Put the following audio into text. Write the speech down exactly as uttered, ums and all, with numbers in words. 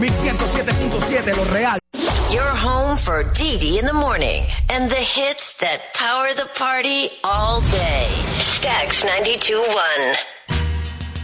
ciento siete punto siete, Lo Real. Your home for Dee in the morning and the hits that power the party all day. Stax ninety-two point one.